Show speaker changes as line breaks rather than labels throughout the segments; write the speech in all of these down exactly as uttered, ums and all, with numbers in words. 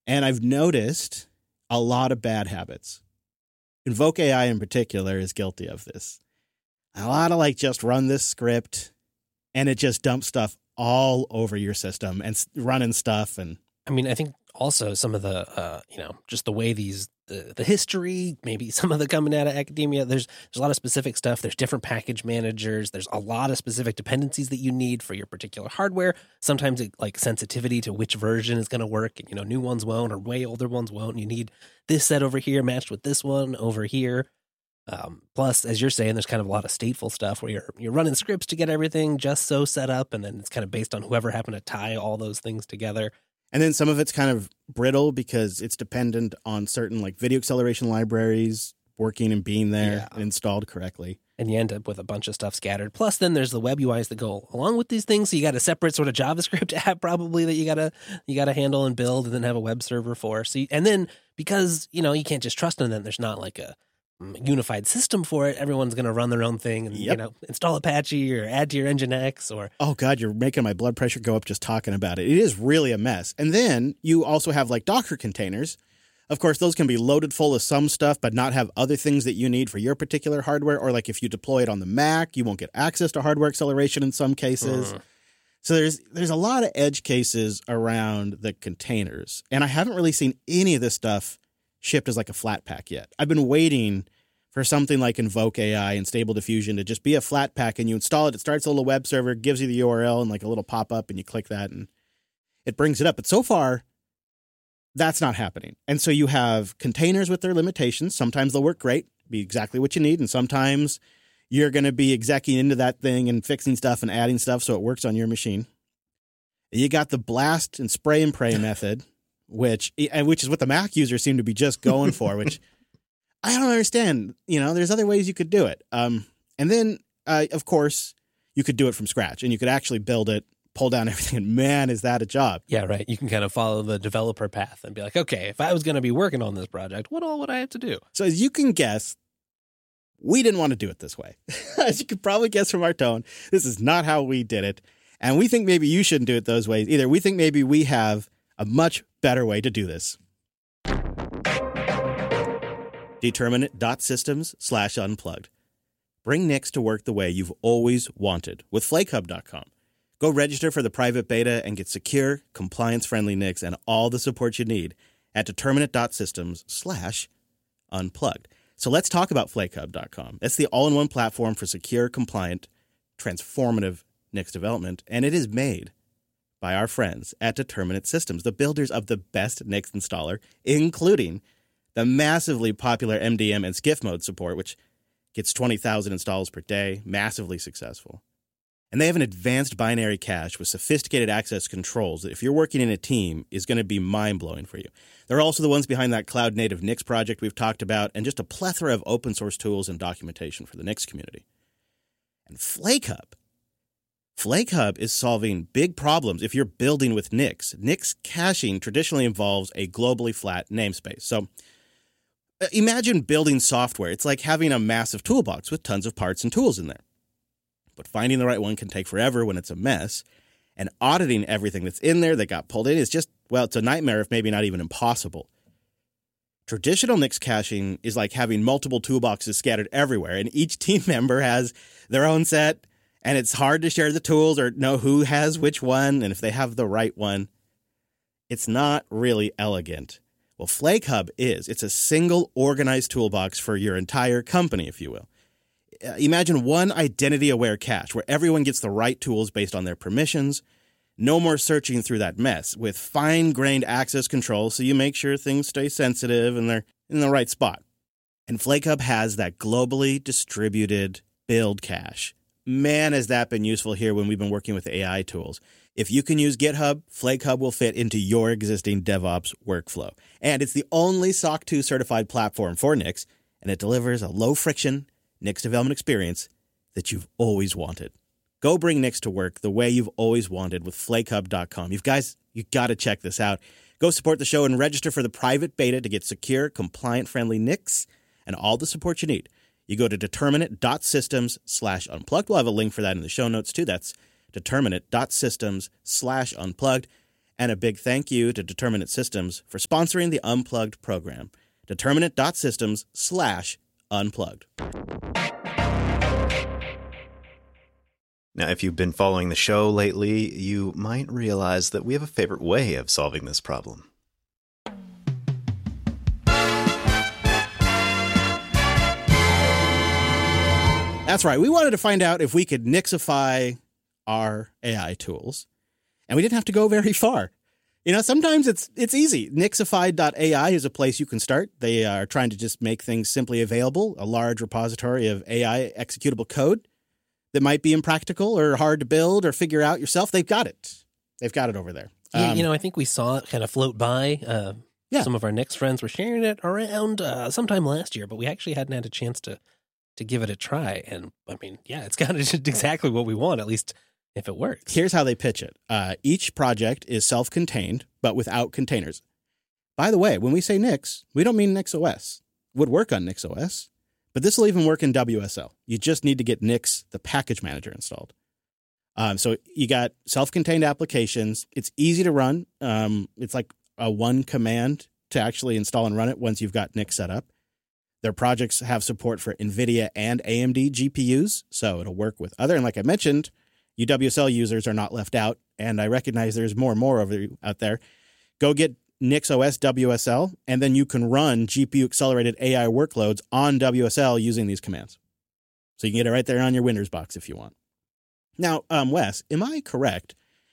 And I've noticed a lot of bad habits. Invoke A I in particular is guilty of this. A lot of like just run this script and it just dumps stuff all over your system and running stuff. And
I mean, I think also some of the, uh, you know, just the way these, the, the history, maybe some of the coming out of academia, there's, there's a lot of specific stuff. There's different package managers. There's a lot of specific dependencies that you need for your particular hardware. Sometimes it, like sensitivity to which version is going to work. And, you know, new ones won't or way older ones won't. You need this set over here matched with this one over here. Um, plus, as you're saying, there's kind of a lot of stateful stuff where you're you're running scripts to get everything just so set up. And then it's kind of based on whoever happened to tie all those things together.
And then some of it's kind of brittle because it's dependent on certain like video acceleration libraries working and being there
Yeah.
and installed correctly.
And you end up with a bunch of stuff scattered. Plus, then there's the web U Is that go along with these things. So you got a separate sort of JavaScript app probably that you gotta you gotta handle and build, and then have a web server for. So you, and then because you know you can't just trust them, then there's not like a unified system for it. Everyone's going to run their own thing and,
Yep.
you know, install Apache or add to your Nginx or...
Oh, God, you're making my blood pressure go up just talking about it. It is really a mess. And then you also have like Docker containers. Of course, those can be loaded full of some stuff, but not have other things that you need for your particular hardware. Or like if you deploy it on the Mac, you won't get access to hardware acceleration in some cases.
Mm.
So there's there's a lot of edge cases around the containers. And I haven't really seen any of this stuff shipped as like a flat pack yet. I've been waiting for something like Invoke A I and Stable Diffusion to just be a flat pack, and you install it. It starts a little web server, gives you the U R L and like a little pop up, and you click that and it brings it up. But so far, that's not happening. And so you have containers with their limitations. Sometimes they'll work great, be exactly what you need, and sometimes you're going to be execing into that thing and fixing stuff and adding stuff so it works on your machine. You got the blast and spray and pray method, which and which is what the Mac users seem to be just going for, which I don't understand. You know, there's other ways you could do it. Um, and then, uh, of course, you could do it from scratch, and you could actually build it, pull down everything, and man, is that a job.
Yeah, right. You can kind of follow the developer path and be like, okay, if I was going to be working on this project, what all would I have to do?
So as you can guess, we didn't want to do it this way. As you could probably guess from our tone, this is not how we did it. And we think maybe you shouldn't do it those ways either. We think maybe we have a much better way to do this. Determinate.systems slash unplugged. Bring Nix to work the way you've always wanted with flake hub dot com. Go register for the private beta and get secure, compliance-friendly Nix and all the support you need at determinate.systems slash unplugged. So let's talk about flake hub dot com. It's the all-in-one platform for secure, compliant, transformative Nix development, and it is made by our friends at Determinate Systems, the builders of the best Nix installer, including the massively popular M D M and SCIF mode support, which gets twenty thousand installs per day, massively successful. And they have an advanced binary cache with sophisticated access controls that if you're working in a team is going to be mind-blowing for you. They're also the ones behind that cloud-native Nix project we've talked about, and just a plethora of open-source tools and documentation for the Nix community. And FlakeHub. FlakeHub is solving big problems if you're building with Nix. Nix caching traditionally involves a globally flat namespace. So imagine building software. It's like having a massive toolbox with tons of parts and tools in there. But finding the right one can take forever when it's a mess. And auditing everything that's in there that got pulled in is just, well, it's a nightmare if maybe not even impossible. Traditional Nix caching is like having multiple toolboxes scattered everywhere, and each team member has their own set, and it's hard to share the tools or know who has which one and if they have the right one. It's not really elegant. Well, FlakeHub is. It's a single organized toolbox for your entire company, if you will. Imagine one identity-aware cache where everyone gets the right tools based on their permissions. No more searching through that mess with fine-grained access control so you make sure things stay sensitive and they're in the right spot. And FlakeHub has that globally distributed build cache. Man, has that been useful here when we've been working with A I tools. If you can use GitHub, FlakeHub will fit into your existing DevOps workflow. And it's the only S O C two certified platform for Nix, and it delivers a low-friction Nix development experience that you've always wanted. Go bring Nix to work the way you've always wanted with flake hub dot com. You guys, you got to check this out. Go support the show and register for the private beta to get secure, compliant-friendly Nix and all the support you need. You go to determinate.systems slash unplugged. We'll have a link for that in the show notes, too. That's determinate.systems slash unplugged. And a big thank you to Determinate Systems for sponsoring the Unplugged program. Determinate.systems slash unplugged.
Now, if you've been following the show lately, you might realize that we have a favorite way of solving this problem.
That's right. We wanted to find out if we could Nixify our A I tools, and we didn't have to go very far. You know, sometimes it's it's easy. Nixify dot A I is a place you can start. They are trying to just make things simply available, a large repository of A I executable code that might be impractical or hard to build or figure out yourself. They've got it. They've got it over there.
Yeah,
Um,
you know, I think we saw it kind of float by. Uh,
Yeah.
Some of our Nix friends were sharing it around uh, sometime last year, but we actually hadn't had a chance to to give it a try. And I mean, yeah, it's kind of just exactly what we want, at least if it works.
Here's how they pitch it. Uh, each project is self-contained, but without containers. By the way, when we say Nix, we don't mean NixOS. It would work on NixOS, but this will even work in W S L. You just need to get Nix, the package manager, installed. Um, so you got self-contained applications. It's easy to run. Um, it's like a one command to actually install and run it once you've got Nix set up. Their projects have support for NVIDIA and A M D G P Us, so it'll work with other. And like I mentioned, you W S L users are not left out, and I recognize there's more and more of you out there. Go get NixOS W S L, and then you can run G P U-accelerated A I workloads on W S L using these commands. So you can get it right there on your Windows box if you want. Now, um, Wes, am I correct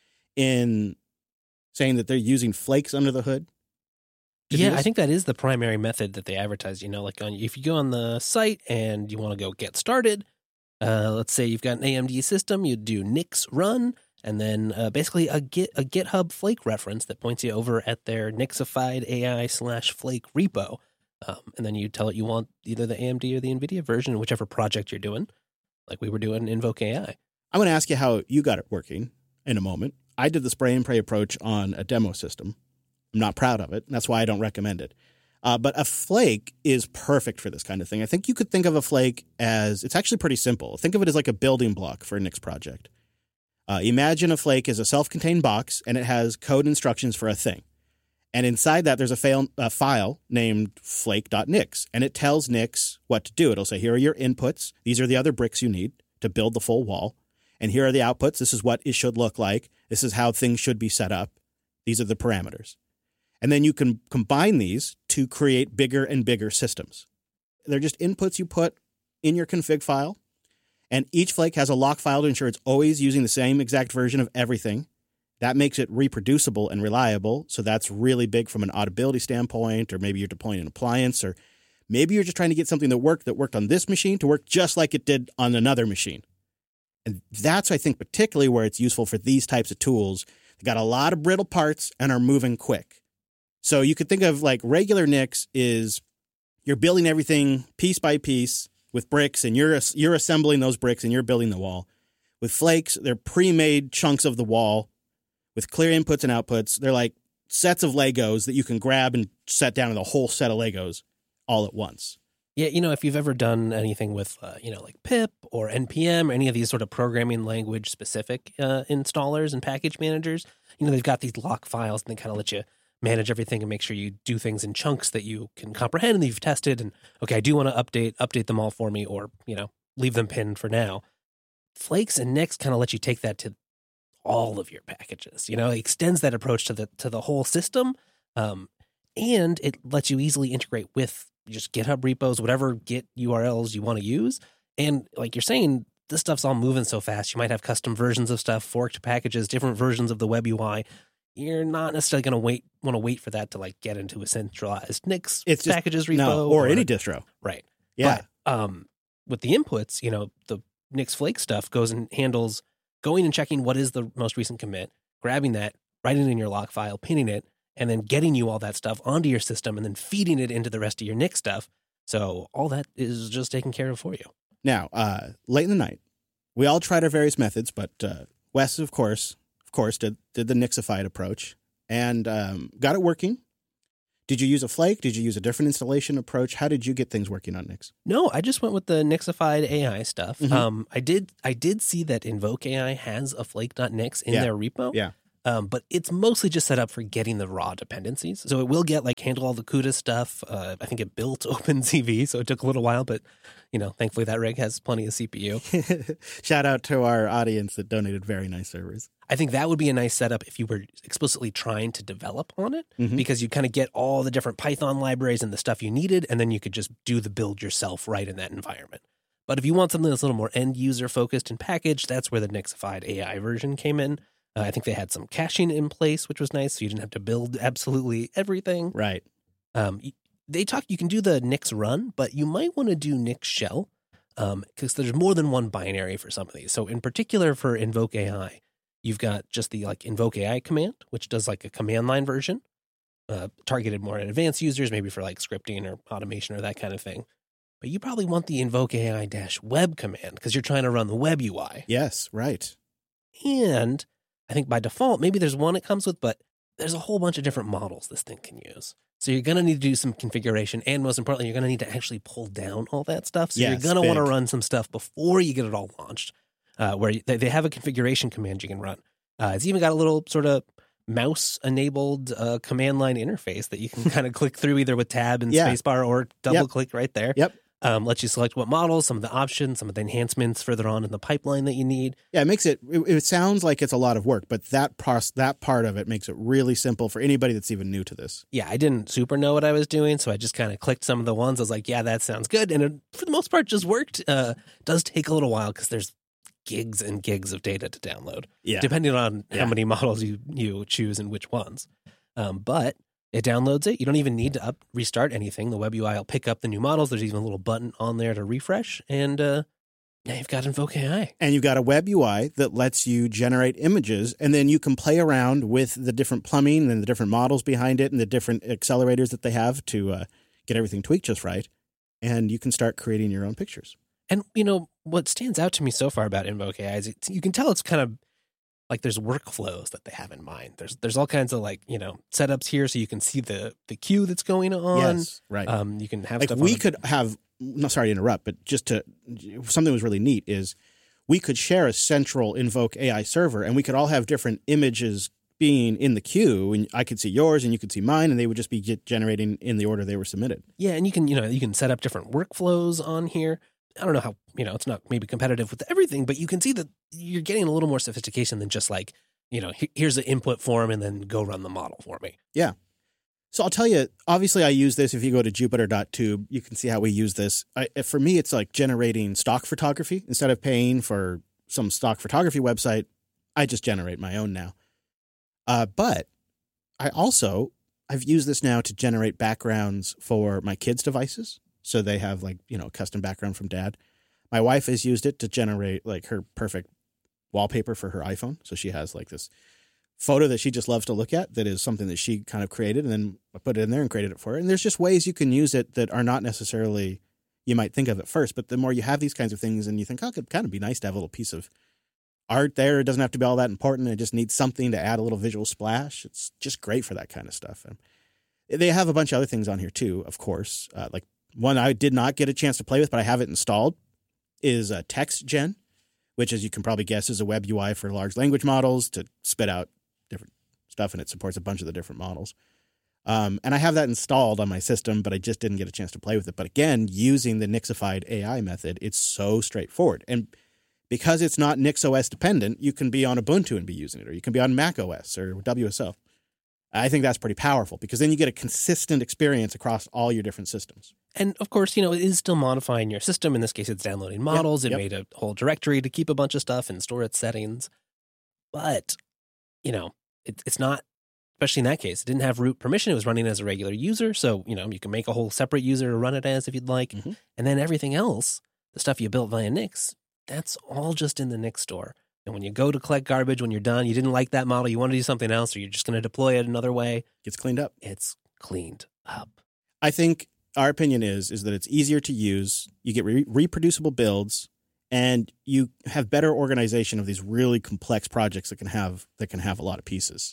in saying that they're using Flakes under the hood? to do
Yeah,
this?
I think that is the primary method that they advertise. You know, like on, if you go on the site and you want to go get started, uh, let's say you've got an A M D system, you do Nix run, and then uh, basically a Git a GitHub Flake reference that points you over at their Nixified A I slash Flake repo, um, and then you tell it you want either the A M D or the NVIDIA version, whichever project you're doing, like we were doing Invoke A I.
I'm going to ask you how you got it working in a moment. I did the spray and pray approach on a demo system. I'm not proud of it. That's why I don't recommend it. Uh, but a flake is perfect for this kind of thing. I think you could think of a flake as, it's actually pretty simple. Think of it as like a building block for a Nix project. Uh, imagine a flake is a self-contained box, and it has code instructions for a thing. And inside that, there's a, fail, a file named flake dot nix, and it tells Nix what to do. It'll say, here are your inputs. These are the other bricks you need to build the full wall. And here are the outputs. This is what it should look like. This is how things should be set up. These are the parameters. And then you can combine these to create bigger and bigger systems. They're just inputs you put in your config file. And each flake has a lock file to ensure it's always using the same exact version of everything. That makes it reproducible and reliable. So that's really big from an auditability standpoint, or maybe you're deploying an appliance, or maybe you're just trying to get something that worked that worked on this machine to work just like it did on another machine. And that's, I think, particularly where it's useful for these types of tools. They got a lot of brittle parts and are moving quick. So you could think of like regular Nix is you're building everything piece by piece with bricks, and you're you're assembling those bricks and you're building the wall. With Flakes, they're pre-made chunks of the wall with clear inputs and outputs. They're like sets of Legos that you can grab and set down in the whole set of Legos all at once.
Yeah, you know, if you've ever done anything with, uh, you know, like pip or N P M or any of these sort of programming language specific uh, installers and package managers, you know, they've got these lock files and they kind of let you manage everything and make sure you do things in chunks that you can comprehend and that you've tested. And okay, I do want to update update them all for me, or, you know, leave them pinned for now. Flakes and Nix kind of let you take that to all of your packages. You know, it extends that approach to the to the whole system, um, and it lets you easily integrate with just GitHub repos, whatever Git U R Ls you want to use. And like you're saying, this stuff's all moving so fast. You might have custom versions of stuff, forked packages, different versions of the web U I. You're not necessarily going to wait want to wait for that to like get into a centralized Nix
It's just,
packages repo
no, or, or any distro.
Right.
Yeah.
But, um, with the inputs, you know, the Nix Flake stuff goes and handles going and checking what is the most recent commit, grabbing that, writing it in your log file, pinning it, and then getting you all that stuff onto your system and then feeding it into the rest of your Nix stuff. So all that is just taken care of for you.
Now, uh, late in the night, we all tried our various methods, but uh, Wes, of course, of course, did, did the Nixified approach and um, got it working. Did you use a Flake? Did you use a different installation approach? How did you get things working on Nix?
No, I just went with the Nixified A I stuff.
Mm-hmm.
Um, I did I did see that Invoke A I has a Flake dot nix in
yeah.
their repo.
Yeah.
Um, but it's mostly just set up for getting the raw dependencies. So it will get like handle all the CUDA stuff. Uh, I think it built OpenCV, so it took a little while, but you know, thankfully that rig has plenty of C P U.
Shout out to our audience that donated very nice servers.
I think that would be a nice setup if you were explicitly trying to develop on it, mm-hmm. because you kind of get all the different Python libraries and the stuff you needed, and then you could just do the build yourself right in that environment. But if you want something that's a little more end user focused and packaged, that's where the Nixified A I version came in. Uh, I think they had some caching in place, which was nice, so you didn't have to build absolutely everything.
Right.
Um, they talk. You can do the Nix run, but you might want to do Nix shell, um, because there's more than one binary for some of these. So in particular for Invoke A I, you've got just the like Invoke A I command, which does like a command line version, uh, targeted more at advanced users, maybe for like scripting or automation or that kind of thing. But you probably want the Invoke A I-web command because you're trying to run the web U I.
Yes, right.
And I think by default, maybe there's one it comes with, but there's a whole bunch of different models this thing can use. So you're going to need to do some configuration, and most importantly, you're going to need to actually pull down all that stuff. So
yes,
you're going to want to run some stuff before you get it all launched, uh, where they, they have a configuration command you can run. Uh, it's even got a little sort of mouse-enabled uh, command line interface that you can kind of click through either with tab and
yeah.
spacebar or double-click yep. right there.
Yep.
Um, lets you select what models, some of the options, some of the enhancements further on in the pipeline that you need.
Yeah, it makes it, it, it sounds like it's a lot of work, but that, pros, that part of it makes it really simple for anybody that's even new to this.
Yeah, I didn't super know what I was doing, so I just kind of clicked some of the ones. I was like, yeah, that sounds good. And it, for the most part, just worked. Uh, does take a little while because there's gigs and gigs of data to download,
yeah.
depending on
yeah.
how many models you, you choose and which ones. Um, but it downloads it. You don't even need to up restart anything. The web U I will pick up the new models. There's even a little button on there to refresh. And uh, now you've got Invoke A I.
And you've got a web U I that lets you generate images. And then you can play around with the different plumbing and the different models behind it and the different accelerators that they have to uh, get everything tweaked just right. And you can start creating your own pictures.
And, you know, what stands out to me so far about Invoke A I is it's, you can tell it's kind of like there's workflows that they have in mind. There's there's all kinds of like, you know, setups here so you can see the the queue that's going on.
Yes, right.
Um, you can have
like
stuff
we
on
could have, no, sorry to interrupt, but just to, something that was really neat is we could share a central Invoke A I server and we could all have different images being in the queue, and I could see yours and you could see mine, and they would just be get generating in the order they were submitted.
Yeah, and you can, you know, you can set up different workflows on here. I don't know how, you know, it's not maybe competitive with everything, but you can see that you're getting a little more sophistication than just like, you know, here's the input form and then go run the model for me.
Yeah. So I'll tell you, obviously I use this. If you go to jupiter dot tube, you can see how we use this. I, for me, it's like generating stock photography. Instead of paying for some stock photography website, I just generate my own now. Uh, but I also, I've used this now to generate backgrounds for my kids' devices. So they have like, you know, custom background from dad. My wife has used it to generate like her perfect wallpaper for her iPhone. So she has like this photo that she just loves to look at that is something that she kind of created, and then I put it in there and created it for her. And there's just ways you can use it that are not necessarily you might think of at first, but the more you have these kinds of things and you think, oh, it could kind of be nice to have a little piece of art there. It doesn't have to be all that important. It just needs something to add a little visual splash. It's just great for that kind of stuff. And they have a bunch of other things on here too, of course, uh, like one I did not get a chance to play with, but I have it installed, is uh, TextGen, which, as you can probably guess, is a web U I for large language models to spit out different stuff, and it supports a bunch of the different models. Um, and I have that installed on my system, but I just didn't get a chance to play with it. But again, using the Nixified A I method, it's so straightforward. And because it's not NixOS dependent, you can be on Ubuntu and be using it, or you can be on macOS or W S O. I think that's pretty powerful because then you get a consistent experience across all your different systems.
And of course, you know, it is still modifying your system. In this case, it's downloading models.
Yep,
it
yep.
made a whole directory to keep a bunch of stuff and store its settings. But, you know, it, it's not, especially in that case, it didn't have root permission. It was running as a regular user. So, you know, you can make a whole separate user to run it as if you'd like.
Mm-hmm.
And then everything else, the stuff you built via Nix, that's all just in the Nix store. And when you go to collect garbage, when you're done, you didn't like that model, you want to do something else, or you're just going to deploy it another way.
Gets cleaned up.
It's cleaned up.
I think our opinion is, is that it's easier to use. You get re- reproducible builds, and you have better organization of these really complex projects that can have, that can have a lot of pieces.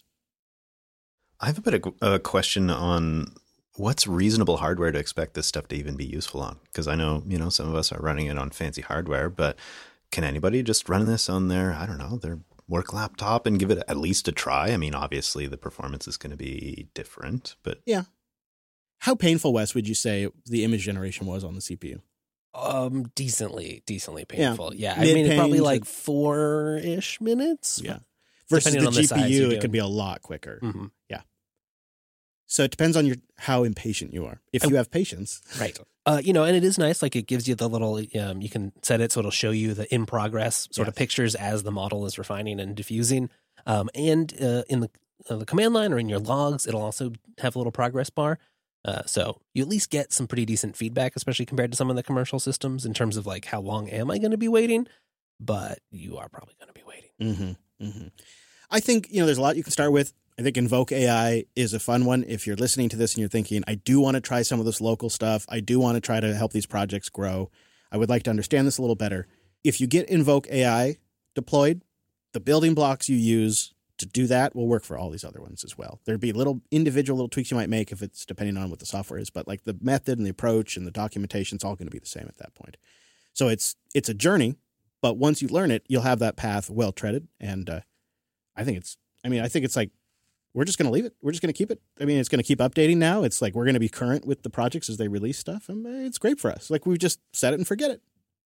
I have a bit of a question on what's reasonable hardware to expect this stuff to even be useful on. Because I know, you know, some of us are running it on fancy hardware, but can anybody just run this on their, I don't know, their work laptop and give it at least a try. I mean, obviously the performance is going to be different, but
yeah. How painful, Wes, would you say the image generation was on the C P U?
Um, decently, decently painful. Yeah,
yeah
I mean, probably
to,
like four-ish minutes.
Yeah, versus the
on the
G P U,
it
could be a lot quicker.
Mm-hmm.
Yeah. So it depends on your how impatient you are. If you have patience,
right? Uh, you know, and it is nice. Like it gives you the little. Um, you can set it so it'll show you the in progress sort
yes.
of pictures as the model is refining and diffusing. Um, and uh, in the uh, the command line or in your logs, it'll also have a little progress bar. Uh, so you at least get some pretty decent feedback, especially compared to some of the commercial systems in terms of like how long am I going to be waiting? But you are probably going to be waiting.
Mm-hmm, mm-hmm. I think, you know, there's a lot you can start with. I think Invoke A I is a fun one. If you're listening to this and you're thinking, I do want to try some of this local stuff. I do want to try to help these projects grow. I would like to understand this a little better. If you get Invoke A I deployed, the building blocks you use to do that will work for all these other ones as well. There'd be little individual little tweaks you might make if it's depending on what the software is, but like the method and the approach and the documentation, it's all going to be the same at that point. So it's it's a journey, but once you learn it, you'll have that path well treaded. And uh, I think it's, I mean, I think it's like, we're just going to leave it. We're just going to keep it. I mean, it's going to keep updating now. It's like we're going to be current with the projects as they release stuff. And it's great for us. Like we just set it and forget it.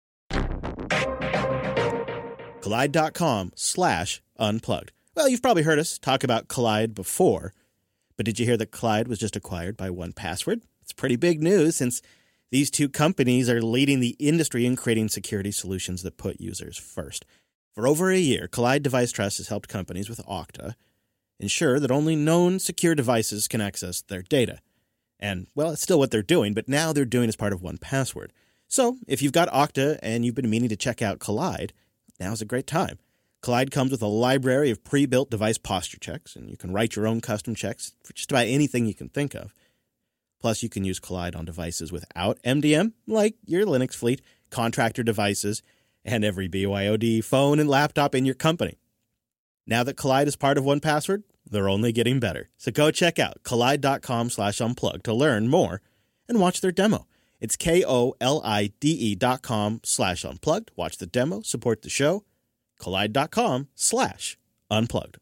Kolide.com slash unplugged. Well, you've probably heard us talk about Kolide before, but did you hear that Kolide was just acquired by one password? It's pretty big news since these two companies are leading the industry in creating security solutions that put users first. For over a year, Kolide Device Trust has helped companies with Okta ensure that only known secure devices can access their data. And, well, it's still what they're doing, but now they're doing it as part of one password. So, if you've got Okta and you've been meaning to check out Kolide, now's a great time. Kolide comes with a library of pre-built device posture checks, and you can write your own custom checks for just about anything you can think of. Plus, you can use Kolide on devices without M D M, like your Linux fleet, contractor devices, and every B Y O D phone and laptop in your company. Now that Kolide is part of one password, they're only getting better. So go check out Kolide.com slash unplugged to learn more and watch their demo. It's K-O-L-I-D-E dot com slash unplugged. Watch the demo, support the show. Kolide.com slash unplugged.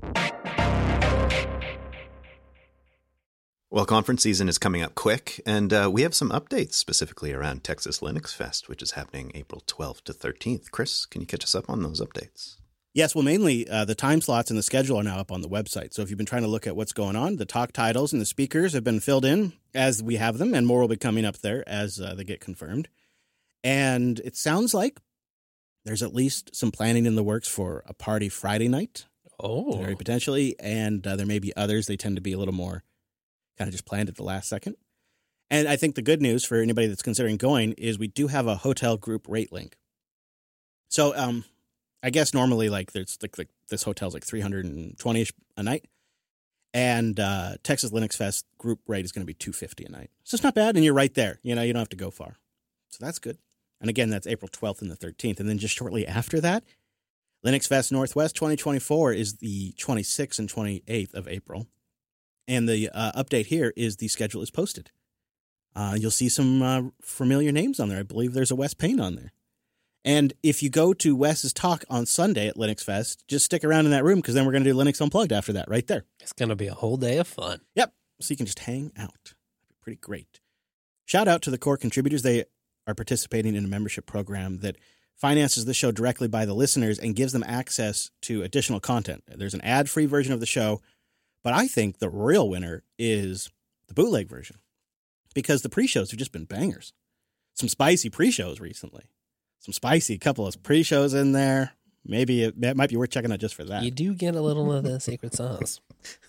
Well, conference season is coming up quick, and uh, we have some updates specifically around Texas Linux Fest, which is happening April twelfth to thirteenth. Chris, can you catch us up on those updates?
Yes, well, mainly uh, the time slots and the schedule are now up on the website. So if you've been trying to look at what's going on, the talk titles and the speakers have been filled in as we have them, and more will be coming up there as uh, they get confirmed. And it sounds like there's at least some planning in the works for a party Friday night.
Oh.
Very potentially. And uh, there may be others. They tend to be a little more kind of just planned at the last second. And I think the good news for anybody that's considering going is we do have a hotel group rate link. So um, I guess normally like there's like, like this hotel's like three hundred twenty-ish a night. And uh, Texas Linux Fest group rate is going to be two hundred fifty a night. So it's not bad. And you're right there. You know, you don't have to go far. So that's good. And again, that's April twelfth and the thirteenth. And then just shortly after that, Linux Fest Northwest twenty twenty-four is the twenty-sixth and twenty-eighth of April. And the uh, update here is the schedule is posted. Uh, you'll see some uh, familiar names on there. I believe there's a Wes Payne on there. And if you go to Wes's talk on Sunday at Linux Fest, just stick around in that room because then we're going to do Linux Unplugged after that right there.
It's going to be a whole day of fun.
Yep. So you can just hang out. That'd be pretty great. Shout out to the core contributors. They are participating in a membership program that finances the show directly by the listeners and gives them access to additional content. There's an ad-free version of the show, but I think the real winner is the bootleg version because the pre-shows have just been bangers. Some spicy pre-shows recently. Some spicy couple of pre-shows in there. Maybe it, it might be worth checking out just for that.
You do get a little of the secret sauce.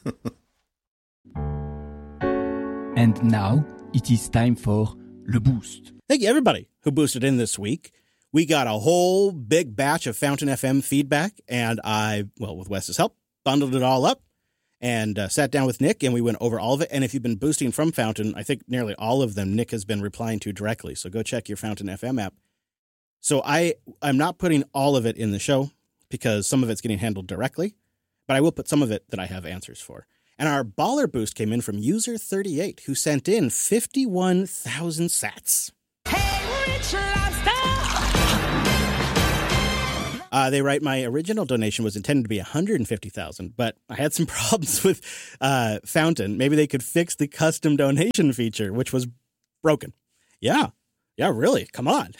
And now it is time for Le Boost.
Thank you, everybody who boosted in this week. We got a whole big batch of Fountain F M feedback, and I, well, with Wes's help, bundled it all up and uh, sat down with Nick, and we went over all of it. And if you've been boosting from Fountain, I think nearly all of them Nick has been replying to directly. So go check your Fountain F M app. So I, I'm not putting all of it in the show because some of it's getting handled directly, but I will put some of it that I have answers for. And our baller boost came in from user thirty-eight, who sent in fifty-one thousand sats.
Hey, Rich Lobster!
Uh, they write, my original donation was intended to be one hundred fifty thousand dollars, but I had some problems with uh, Fountain. Maybe they could fix the custom donation feature, which was broken. Yeah. Yeah, really. Come on.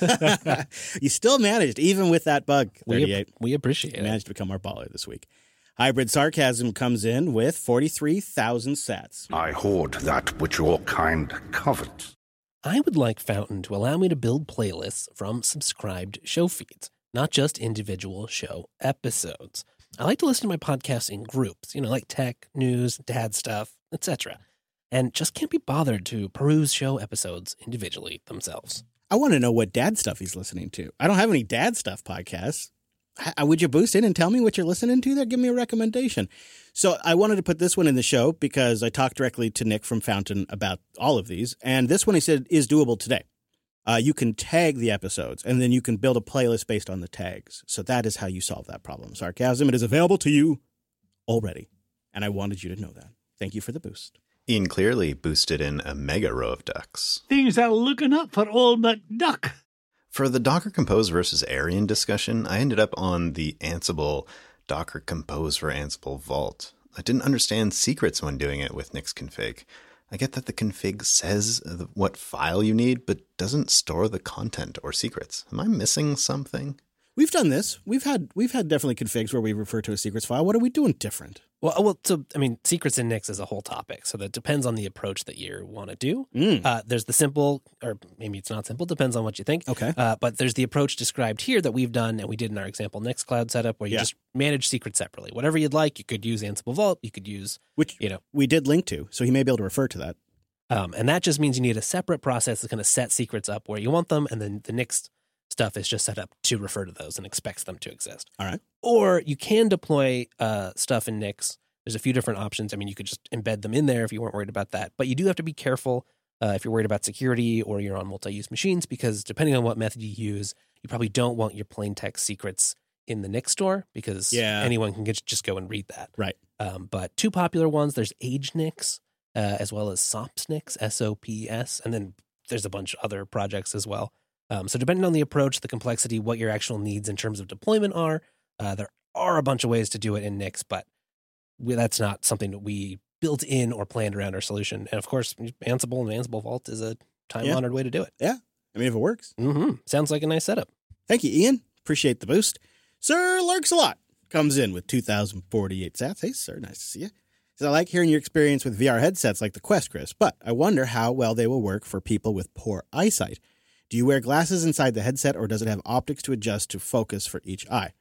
You still managed, even with that bug, thirty-eight.
We, we appreciate
you
it.
managed to become our baller this week. Hybrid Sarcasm comes in with forty-three thousand sats.
I hoard that which your kind covets.
I would like Fountain to allow me to build playlists from subscribed show feeds, not just individual show episodes. I like to listen to my podcasts in groups, you know, like tech, news, dad stuff, et cetera, and just can't be bothered to peruse show episodes individually themselves.
I want to know what dad stuff he's listening to. I don't have any dad stuff podcasts. H- would you boost in and tell me what you're listening to there? Give me a recommendation. So I wanted to put this one in the show because I talked directly to Nick from Fountain about all of these. And this one, he said, is doable today. Uh, you can tag the episodes, and then you can build a playlist based on the tags. So that is how you solve that problem. Sarcasm, it is available to you already. And I wanted you to know that. Thank you for the boost.
Ian clearly boosted in a mega row of ducks.
Things are looking up for old McDuck.
For the Docker Compose versus Arian discussion, I ended up on the Ansible Docker Compose for Ansible Vault. I didn't understand secrets when doing it with Nix config. I get that the config says what file you need, but doesn't store the content or secrets. Am I missing something?
We've done this. We've had we've had definitely configs where we refer to a secrets file. What are we doing different?
Well, well, so I mean, secrets in Nix is a whole topic, so that depends on the approach that you want to do.
Mm.
Uh, there's the simple, or maybe it's not simple, depends on what you think.
Okay.
Uh, but there's the approach described here that we've done, and we did in our example Nextcloud setup, where you
Yeah.
just manage secrets separately. Whatever you'd like, you could use Ansible Vault, you could use,
Which
you know,
we did link to, so he may be able to refer to that.
um, and that just means you need a separate process that's going to set secrets up where you want them, and then the Nix stuff is just set up to refer to those and expects them to exist.
All right.
Or you can deploy uh, stuff in Nix. There's a few different options. I mean, you could just embed them in there if you weren't worried about that. But you do have to be careful uh, if you're worried about security or you're on multi-use machines, because depending on what method you use, you probably don't want your plain text secrets in the Nix store, because
Yeah.
anyone can get, just go and read that.
Right.
Um, but two popular ones, there's AgeNix uh, as well as SOPSNix, S O P S, and then there's a bunch of other projects as well. Um, so depending on the approach, the complexity, what your actual needs in terms of deployment are, uh, there are a bunch of ways to do it in Nix, but we, that's not something that we built in or planned around our solution. And of course, Ansible and Ansible Vault is a time-honored way to do it.
Yeah. I mean, if it works.
Mm-hmm. Sounds like a nice setup.
Thank you, Ian. Appreciate the boost. Sir Lurks-a-Lot comes in with two thousand forty-eight sats. Hey, sir. Nice to see you. Says, I like hearing your experience with V R headsets like the Quest, Chris, but I wonder how well they will work for people with poor eyesight. Do you wear glasses inside the headset, or does it have optics to adjust to focus for each eye?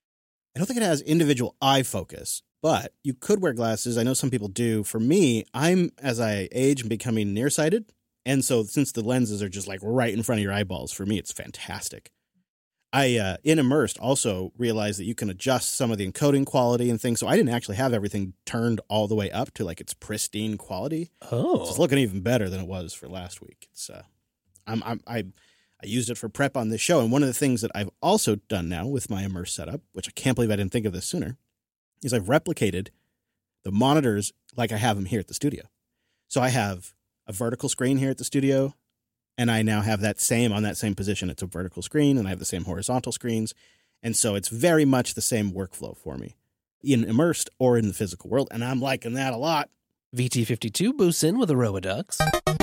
I don't think it has individual eye focus, but you could wear glasses. I know some people do. For me, I'm, as I age, becoming nearsighted. And so since the lenses are just like right in front of your eyeballs, for me, it's fantastic. I, uh, in Immersed, also realized that you can adjust some of the encoding quality and things. So I didn't actually have everything turned all the way up to like its pristine quality.
Oh.
So it's looking even better than it was for last week. It's, uh, I'm, I'm, I, I used it for prep on this show. And one of the things that I've also done now with my Immersed setup, which I can't believe I didn't think of this sooner, is I've replicated the monitors like I have them here at the studio. So I have a vertical screen here at the studio, and I now have that same on that same position. It's a vertical screen, and I have the same horizontal screens. And so it's very much the same workflow for me in Immersed or in the physical world. And I'm liking that a lot.
V T fifty-two boosts in with a row of ducks.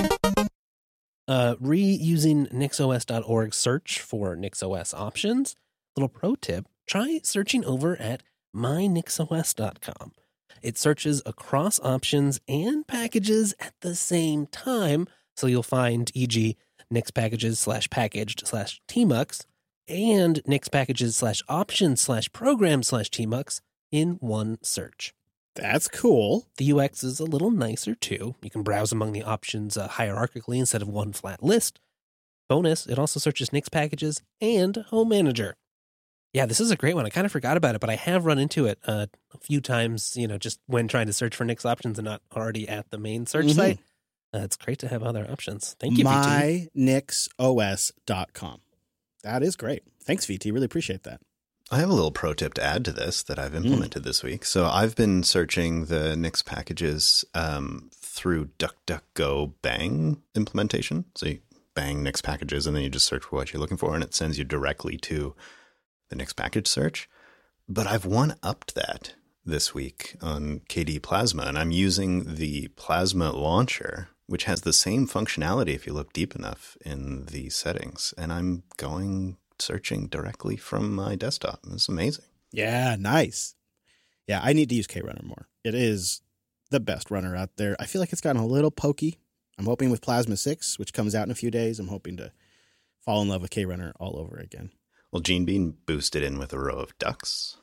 Uh, reusing nixos dot org search for NixOS options. Little pro tip, try searching over at my nixos dot com. It searches across options and packages at the same time. So you'll find, for example, Nix packages slash packaged slash tmux and Nix packages slash options slash program slash tmux in one search.
That's cool.
The U X is a little nicer too. You can browse among the options uh, hierarchically instead of one flat list. Bonus, it also searches Nix packages and Home Manager. Yeah, this is a great one. I kind of forgot about it, but I have run into it uh, a few times, you know, just when trying to search for Nix options and not already at the main search
Mhm.
site. Uh, it's great to have other options. Thank you, V T.
my nix O S dot com. That is great. Thanks, V T. Really appreciate that.
I have a little pro tip to add to this that I've implemented mm. this week. So I've been searching the Nix packages um, through DuckDuckGo Bang implementation. So you bang Nix packages, and then you just search for what you're looking for, and it sends you directly to the Nix package search. But I've one-upped that this week on K D Plasma, and I'm using the Plasma launcher, which has the same functionality if you look deep enough in the settings. And I'm going searching directly from my desktop. It's amazing.
Yeah, nice. Yeah, I need to use KRunner more. It is the best runner out there. I feel like it's gotten a little pokey. I'm hoping with Plasma six, which comes out in a few days, I'm hoping to fall in love with KRunner all over again.
Well, Gene Bean boosted in with a row of ducks.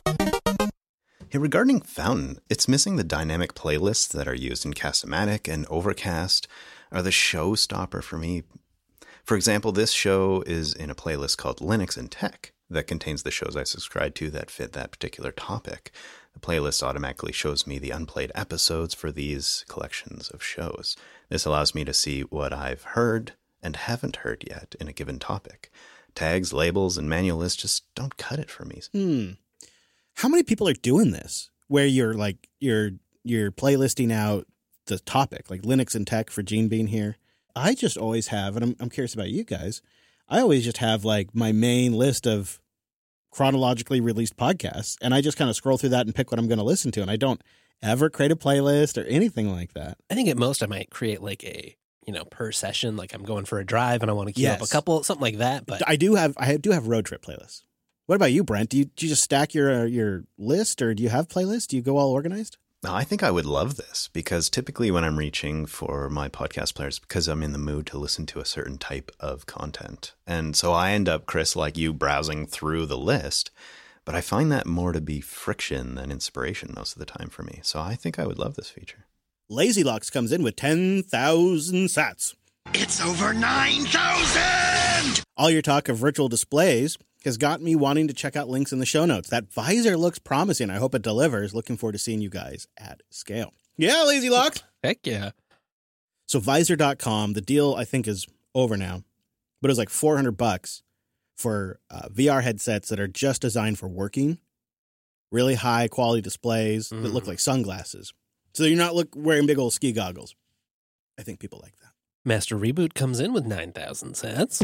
Hey, regarding Fountain, it's missing the dynamic playlists that are used in Cast-O-Matic and Overcast are the showstopper for me. For example, this show is in a playlist called Linux and Tech that contains the shows I subscribe to that fit that particular topic. The playlist automatically shows me the unplayed episodes for these collections of shows. This allows me to see what I've heard and haven't heard yet in a given topic. Tags, labels, and manual lists just don't cut it for me.
Hmm. How many people are doing this where you're like, you're, you're playlisting out the topic, like Linux and Tech for Gene Bean here? I just always have, and I'm, I'm curious about you guys, I always just have like my main list of chronologically released podcasts, and I just kind of scroll through that and pick what I'm going to listen to, and I don't ever create a playlist or anything like that.
I think at most I might create like a, you know, per session, like I'm going for a drive and I want to queue
Yes.
up a couple, something like that. But
I do have I do have road trip playlists. What about you, Brent? Do you, do you just stack your uh, your list, or do you have playlists? Do you go all organized?
Now, I think I would love this because typically when I'm reaching for my podcast players, because I'm in the mood to listen to a certain type of content. And so I end up, Chris, like you, browsing through the list. But I find that more to be friction than inspiration most of the time for me. So I think I would love this feature.
Lazy Locks comes in with ten thousand sats.
It's over nine thousand!
All your talk of virtual displays has got me wanting to check out links in the show notes. That visor looks promising. I hope it delivers. Looking forward to seeing you guys at scale. Yeah, Lazy Locks.
heck yeah.
So visor dot com, the deal I think is over now, but it was like four hundred bucks for uh, V R headsets that are just designed for working, really high quality displays
Mm.
that look like sunglasses. So you're not look wearing big old ski goggles. I think people like that.
Master Reboot comes in with nine thousand sats.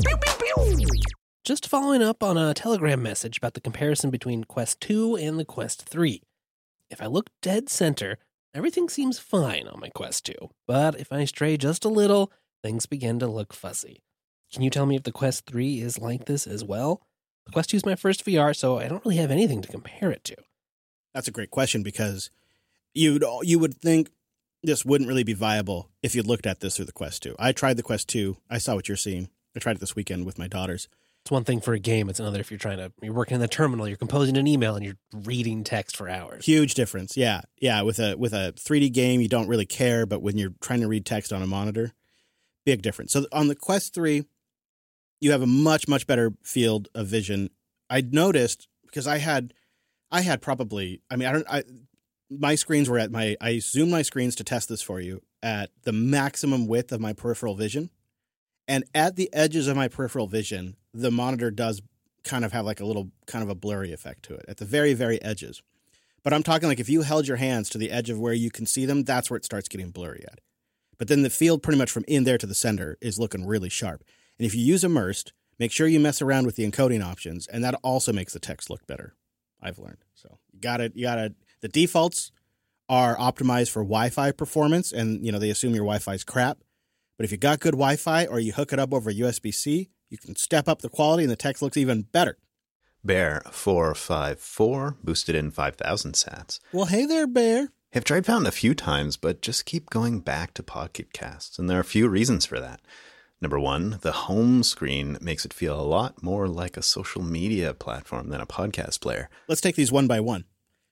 Just following up on a Telegram message about the comparison between Quest two and the Quest three. If I look dead center, everything seems fine on my Quest two. But if I stray just a little, things begin to look fuzzy. Can you tell me if the Quest three is like this as well? The Quest two is my first V R, so I don't really have anything to compare it to.
That's a great question because you'd you would think this wouldn't really be viable if you looked at this through the Quest two. I tried the Quest two. I saw what you're seeing. I tried it this weekend with my daughters.
It's one thing for a game. It's another if you're trying to, you're working in the terminal, you're composing an email, and you're reading text for hours.
Huge difference. Yeah. Yeah. With a with a three D game, you don't really care, but when you're trying to read text on a monitor, big difference. So on the Quest three, you have a much, much better field of vision. I noticed because I had I had probably I mean I don't I my screens were at my I zoomed my screens to test this for you at the maximum width of my peripheral vision. And at the edges of my peripheral vision, the monitor does kind of have like a little kind of a blurry effect to it at the very, very edges. But I'm talking like if you held your hands to the edge of where you can see them, that's where it starts getting blurry at. But then the field pretty much from in there to the center is looking really sharp. And if you use Immersed, make sure you mess around with the encoding options, and that also makes the text look better. I've learned. So you got to, you got to, the defaults are optimized for Wi-Fi performance, and you know they assume your Wi-Fi is crap. But if you got good Wi-Fi or you hook it up over U S B C, you can step up the quality and the text looks even better.
Bear four five four boosted in five thousand sats.
Well, hey there, Bear.
I've tried Fountain a few times, but just keep going back to Pocket Casts, and there are a few reasons for that. Number one, the home screen makes it feel a lot more like a social media platform than a podcast player.
Let's take these one by one.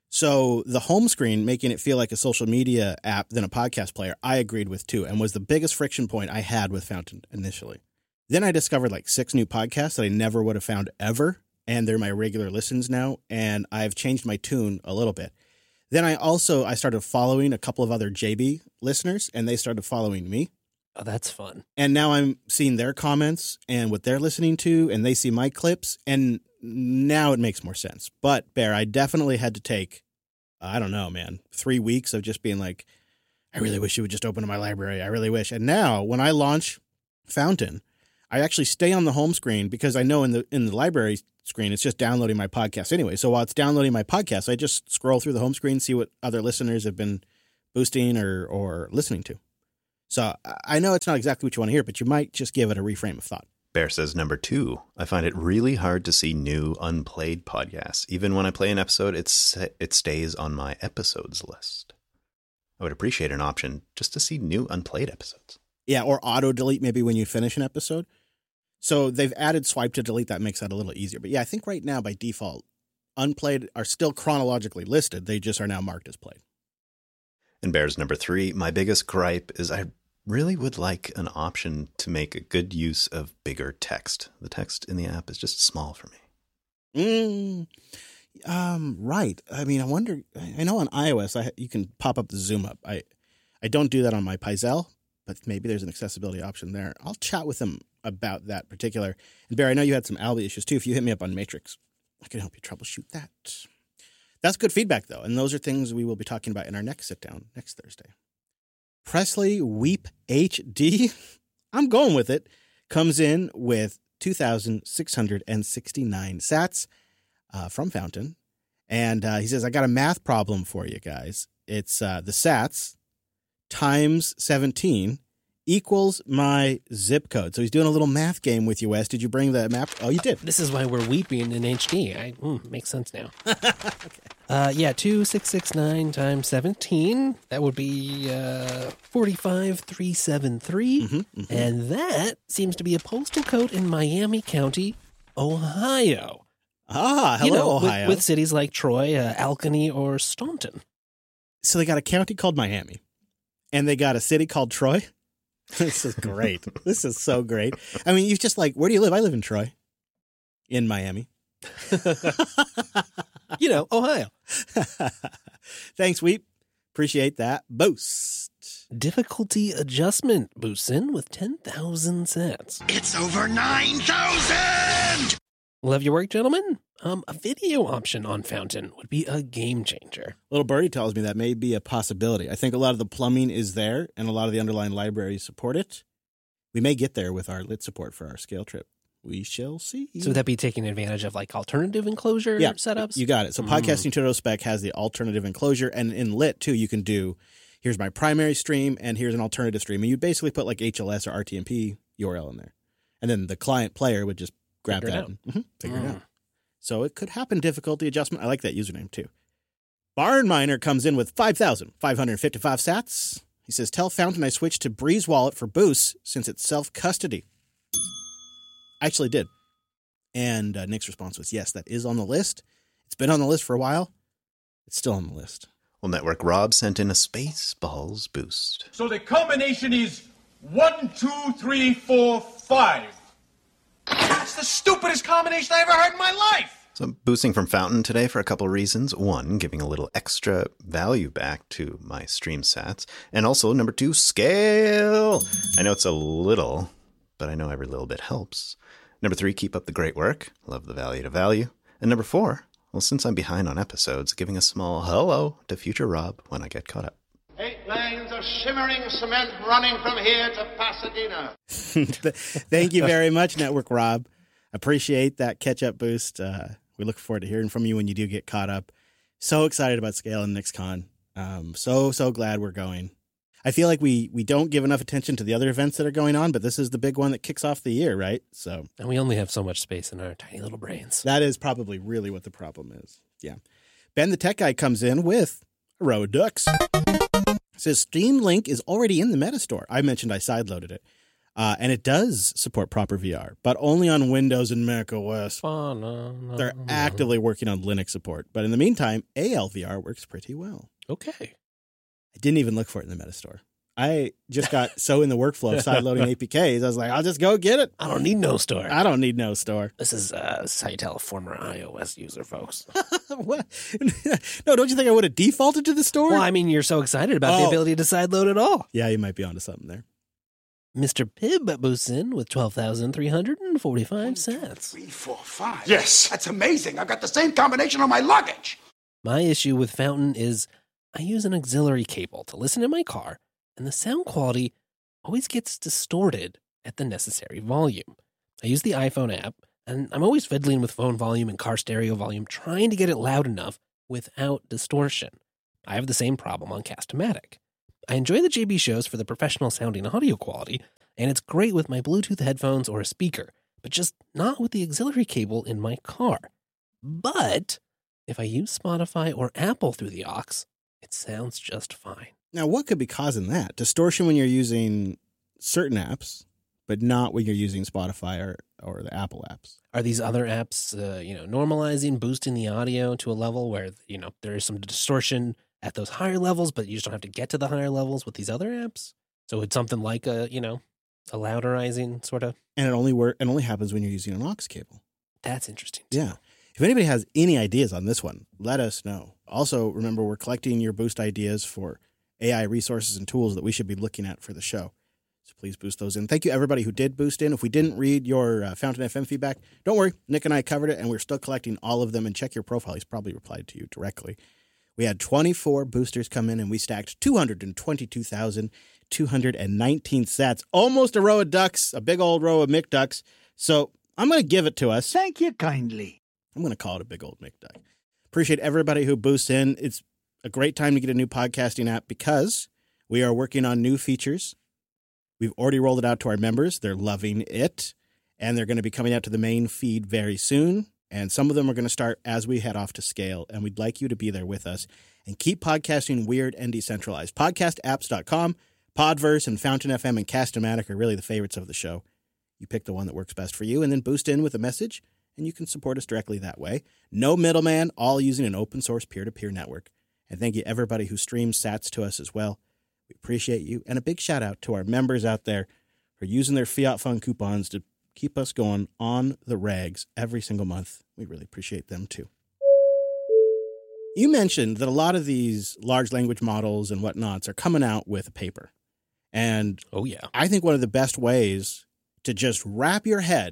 So the home screen making it feel like a social media app than a podcast player, I agreed with too, and was the biggest friction point I had with Fountain initially. Then I discovered like six new podcasts that I never would have found ever, and they're my regular listens now, and I've changed my tune a little bit. Then I also, I started following a couple of other J B listeners, and they started following me.
Oh, that's fun.
And now I'm seeing their comments and what they're listening to, and they see my clips, and now it makes more sense. But, Bear, I definitely had to take, I don't know, man, three weeks of just being like, I really wish you would just open to my library. I really wish. And now, when I launch Fountain, I actually stay on the home screen because I know in the in the library screen. It's just downloading my podcast anyway. So while it's downloading my podcast, I just scroll through the home screen, see what other listeners have been boosting or, or listening to. So I know it's not exactly what you want to hear, but you might just give it a reframe of thought.
Bear says number two, I find it really hard to see new unplayed podcasts. Even when I play an episode, it's, it stays on my episodes list. I would appreciate an option just to see new unplayed episodes.
Yeah, or auto delete maybe when you finish an episode. So they've added swipe to delete. That makes that a little easier. But yeah, I think right now by default, unplayed are still chronologically listed. They just are now marked as played.
And Bear's number three, my biggest gripe is I really would like an option to make a good use of bigger text. The text in the app is just small for me.
Mm, um, right. I mean, I wonder, I know on iOS, I, you can pop up the zoom up. I, I don't do that on my Pizel, but maybe there's an accessibility option there. I'll chat with them about that particular. And Bear, I know you had some Alby issues too. If you hit me up on Matrix, I can help you troubleshoot that. That's good feedback though. And those are things we will be talking about in our next sit down next Thursday. Presley Weep H D, I'm going with it, comes in with two thousand six hundred sixty-nine sats uh, from Fountain. And uh, he says, I got a math problem for you guys. It's uh, the sats times seventeen equals my zip code. So he's doing a little math game with you, Wes. Did you bring the map? Oh, you did.
This is why we're weeping in H D. I, mm, makes sense now. Okay. Uh, yeah, two thousand six hundred sixty-nine times seventeen. That would be uh, forty-five thousand three hundred seventy-three. Mm-hmm, mm-hmm. And that seems to be a postal code in Miami County, Ohio.
Ah, hello,
you know,
Ohio.
With, with cities like Troy, uh, Alkany, or Staunton.
So they got a county called Miami, and they got a city called Troy. This is great. This is so great. I mean, you've just like, where do you live? I live in Troy, in Miami.
You know, Ohio.
Thanks, Weep. Appreciate that. Boost.
Difficulty adjustment boosts in with ten thousand sats.
It's over nine thousand!
Love your work, gentlemen. Um, a video option on Fountain would be a game changer.
Little Birdie tells me that may be a possibility. I think a lot of the plumbing is there, and a lot of the underlying libraries support it. We may get there with our lit support for our scale trip. We shall see.
So would that be taking advantage of like alternative enclosure
yeah,
setups?
You got it. So mm. Podcasting Tutorial Spec has the alternative enclosure, and in lit too, you can do, here's my primary stream, and here's an alternative stream. And you basically put like H L S or R T M P U R L in there. And then the client player would just grab
figure
that
it out.
and mm-hmm, figure
mm.
it out. So it could happen difficulty adjustment. I like that username too. Barn Miner comes in with five thousand five hundred fifty-five sats. He says, tell Fountain I switched to Breeze Wallet for boosts since it's self-custody. I actually did. And uh, Nick's response was, yes, that is on the list. It's been on the list for a while. It's still on the list.
Well, Network Rob sent in a Spaceballs boost.
So the combination is one, two, three, four, five. That's the stupidest combination I ever heard in my life.
So I'm boosting from Fountain today for a couple of reasons. One, giving a little extra value back to my stream sats. And also, number two, scale. I know it's a little, but I know every little bit helps. Number three, keep up the great work. Love the value to value. And number four, well, since I'm behind on episodes, giving a small hello to future Rob when I get caught up.
Eight lanes of shimmering cement running from here to Pasadena.
Thank you very much, Network Rob. Appreciate that catch-up boost. Uh, we look forward to hearing from you when you do get caught up. So excited about Scale and NixCon. Um, so, so glad we're going. I feel like we we don't give enough attention to the other events that are going on, but this is the big one that kicks off the year, right? So,
and we only have so much space in our tiny little brains.
That is probably really what the problem is. Yeah. Ben the Tech Guy comes in with Redux. Says Steam Link is already in the Metastore. I mentioned I sideloaded it. Uh, and it does support proper V R, but only on Windows and Mac O S.
Oh, no, no,
They're
no.
actively working on Linux support. But in the meantime, A L V R works pretty well.
Okay.
I didn't even look for it in the Metastore. I just got so in the workflow of sideloading A P Ks, I was like, I'll just go get it.
I don't need no store.
I don't need no store.
This is, uh, this is how you tell a former iOS user, folks.
What? No, don't you think I would have defaulted to the store?
Well, I mean, you're so excited about
Oh.
the ability to sideload it all.
Yeah, you might be onto something there.
Mister Pibb boosts in with twelve thousand three hundred forty-five sats.
Three, four, five.
Yes.
That's amazing. I've got the same combination on my luggage.
My issue with Fountain is I use an auxiliary cable to listen in my car, and the sound quality always gets distorted at the necessary volume. I use the iPhone app, And I'm always fiddling with phone volume and car stereo volume, trying to get it loud enough without distortion. I have the same problem on Cast-O-Matic. I enjoy the J B shows for the professional sounding audio quality, and it's great with my Bluetooth headphones or a speaker, but just not with the auxiliary cable in my car. But if I use Spotify or Apple through the aux, it sounds just fine.
Now, what could be causing that? Distortion when you're using certain apps, but not when you're using Spotify or, or the Apple apps.
Are these other apps, uh, you know, normalizing, boosting the audio to a level where, you know, there is some distortion at those higher levels, but you just don't have to get to the higher levels with these other apps? So it's something like a, you know, a louderizing sort of.
And it only work, it only happens when you're using an aux cable.
That's interesting too.
Yeah. If anybody has any ideas on this one, let us know. Also, remember, we're collecting your boost ideas for A I resources and tools that we should be looking at for the show. So please boost those in. Thank you, everybody who did boost in. If we didn't read your uh, Fountain F M feedback, don't worry. Nick and I covered it, and we're still collecting all of them. And check your profile. He's probably replied to you directly. We had twenty-four boosters come in, and we stacked two hundred twenty-two thousand two hundred nineteen sats. Almost a row of ducks, a big old row of McDucks. So I'm going to give it to us.
Thank you kindly.
I'm going to call it a big old McDuck. Appreciate everybody who boosts in. It's a great time to get a new podcasting app because we are working on new features. We've already rolled it out to our members. They're loving it, and they're going to be coming out to the main feed very soon. And some of them are going to start as we head off to scale, and we'd like you to be there with us and keep podcasting weird and decentralized. podcast apps dot com, Podverse, and Fountain F M and Cast-O-Matic are really the favorites of the show. You pick the one that works best for you, and then boost in with a message, and you can support us directly that way. No middleman, all using an open-source peer-to-peer network. And thank you, everybody who streams sats to us as well. We appreciate you. And a big shout-out to our members out there for using their Fiat Fund coupons to keep us going on the rags every single month. We really appreciate them, too. You mentioned that a lot of these large language models and whatnots are coming out with a paper. And
oh, yeah.
I think one of the best ways to just wrap your head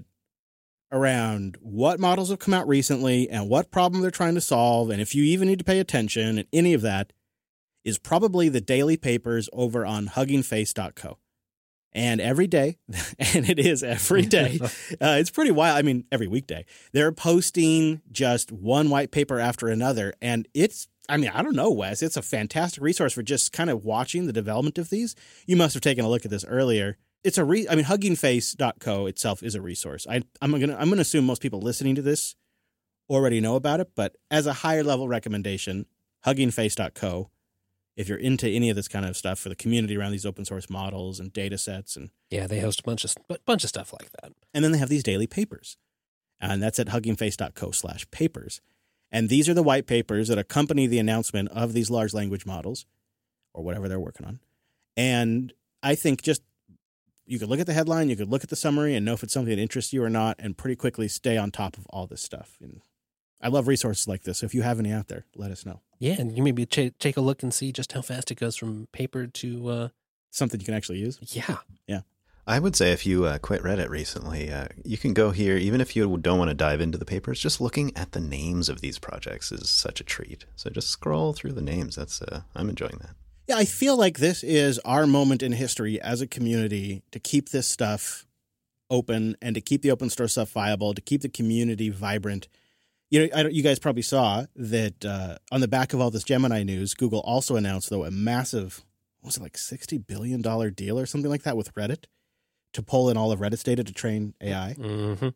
around what models have come out recently and what problem they're trying to solve, and if you even need to pay attention and any of that, is probably the daily papers over on hugging face dot co. And every day, and it is every day, uh, it's pretty wild. I mean, every weekday, they're posting just one white paper after another. And it's, I mean, I don't know, Wes, it's a fantastic resource for just kind of watching the development of these. You must have taken a look at this earlier. It's a re, I mean, hugging face dot co itself is a resource. I, I'm going to I'm going to assume most people listening to this already know about it, but as a higher level recommendation, hugging face dot co. If you're into any of this kind of stuff for the community around these open source models and data sets. And
yeah, they host a bunch of bunch of stuff like that.
And then they have these daily papers. And that's at hugging face dot co slash papers. And these are the white papers that accompany the announcement of these large language models or whatever they're working on. And I think just you could look at the headline, you could look at the summary and know if it's something that interests you or not, and pretty quickly stay on top of all this stuff. And I love resources like this. So if you have any out there, let us know.
Yeah, and you maybe ch- take a look and see just how fast it goes from paper to uh...
something you can actually use.
Yeah,
yeah.
I would say if you uh, quit Reddit recently, uh, you can go here, even if you don't want to dive into the papers, just looking at the names of these projects is such a treat. So just scroll through the names. That's uh, I'm enjoying that.
Yeah, I feel like this is our moment in history as a community to keep this stuff open and to keep the open source stuff viable, to keep the community vibrant. You know, I don't, you guys probably saw that uh, on the back of all this Gemini news, Google also announced, though, a massive, what was it, like sixty billion dollars deal or something like that with Reddit to pull in all of Reddit's data to train A I.
Mm-hmm.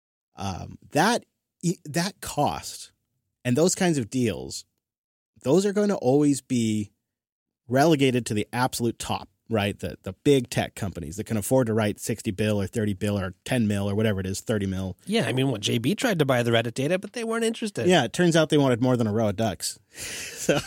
Um, that that cost and those kinds of deals, those are going to always be relegated to the absolute top, right? The the big tech companies that can afford to write sixty bill or thirty bill or ten mil or whatever it is, thirty mil.
Yeah, I mean, what J B tried to buy the Reddit data, but they weren't interested.
Yeah, it turns out they wanted more than a row of ducks. So,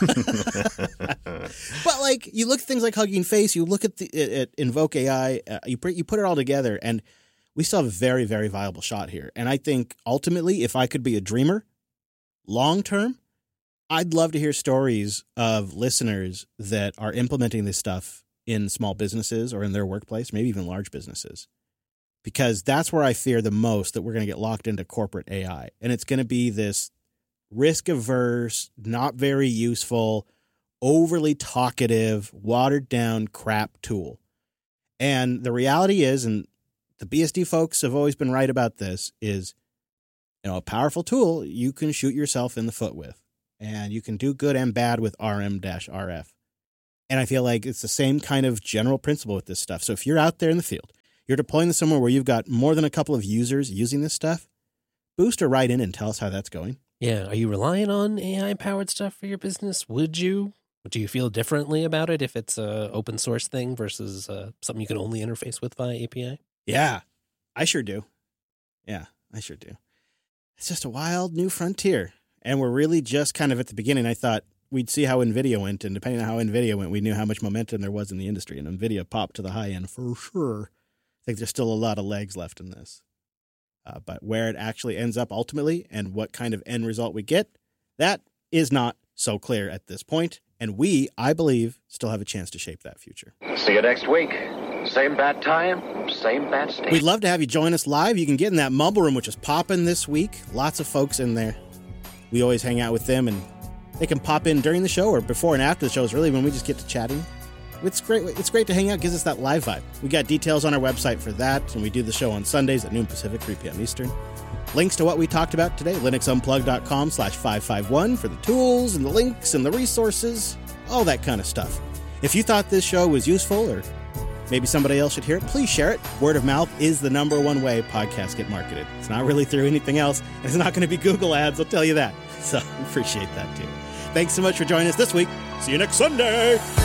but like you look at things like Hugging Face, you look at the at Invoke A I, uh, you put you put it all together, and we still have a very very viable shot here. And I think ultimately, if I could be a dreamer, long term, I'd love to hear stories of listeners that are implementing this stuff in small businesses or in their workplace, maybe even large businesses, because that's where I fear the most that we're going to get locked into corporate A I. And it's going to be this risk averse, not very useful, overly talkative, watered down crap tool. And the reality is, and the B S D folks have always been right about this, is You know, a powerful tool you can shoot yourself in the foot with. And you can do good and bad with R M R F. And I feel like it's the same kind of general principle with this stuff. So if you're out there in the field, you're deploying this somewhere where you've got more than a couple of users using this stuff, boost or write in and tell us how that's going.
Yeah. Are you relying on A I-powered stuff for your business? Would you? Do you feel differently about it if it's a open source thing versus uh, something you can only interface with via A P I?
Yeah, I sure do. Yeah, I sure do. It's just a wild new frontier. And we're really just kind of at the beginning. I thought we'd see how NVIDIA went, and depending on how NVIDIA went, we knew how much momentum there was in the industry. And NVIDIA popped to the high end for sure. I think there's still a lot of legs left in this. Uh, but where it actually ends up ultimately and what kind of end result we get, that is not so clear at this point. And we, I believe, still have a chance to shape that future.
See you next week. Same bad time, same bad station.
We'd love to have you join us live. You can get in that Mumble Room, which is popping this week. Lots of folks in there. We always hang out with them, and they can pop in during the show or before and after the show is really when we just get to chatting. It's great. It's great to hang out. It gives us that live vibe. We got details on our website for that, and we do the show on Sundays at noon Pacific, three p.m. Eastern. Links to what we talked about today, linuxunplug.com slash 551 for the tools and the links and the resources, all that kind of stuff. If you thought this show was useful or maybe somebody else should hear it, please share it. Word of mouth is the number one way podcasts get marketed. It's not really through anything else. It's not going to be Google ads, I'll tell you that. So appreciate that too. Thanks so much for joining us this week. See you next Sunday.